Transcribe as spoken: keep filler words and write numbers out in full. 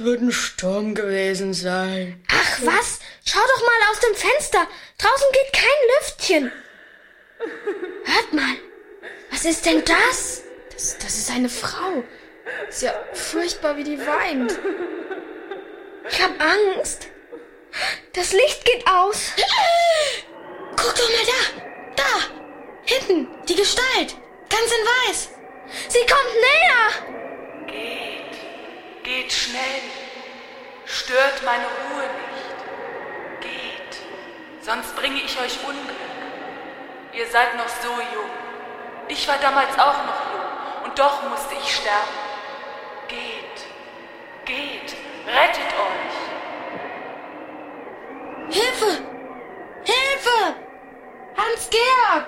wird ein Sturm gewesen sein. Ach was, schau doch mal aus dem Fenster. Draußen geht kein Lüftchen. Hört mal, was ist denn das? Das, das ist eine Frau. Ist ja furchtbar, wie die weint. Ich hab Angst. Das Licht geht aus. Guck doch mal da. Da. Hinten. Die Gestalt. Ganz in weiß. Sie kommt näher. Geht. Geht schnell. Stört meine Ruhe nicht. Geht. Sonst bringe ich euch Unglück. Ihr seid noch so jung. Ich war damals auch noch jung. Und doch musste ich sterben. Geht. Geht. Rettet euch. Hilfe! Hilfe! Hans-Georg!